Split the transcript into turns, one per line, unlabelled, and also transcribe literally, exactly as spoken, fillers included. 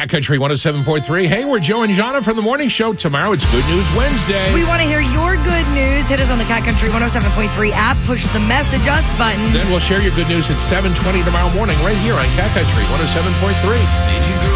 Cat Country one oh seven point three. Hey, we're Joe and Jonna from the morning show. Tomorrow it's Good News Wednesday.
We want to hear your good news. Hit us on the Cat Country one oh seven point three app. Push the message us button.
Then we'll share your good news at seven twenty tomorrow morning right here on Cat Country one oh seven point three.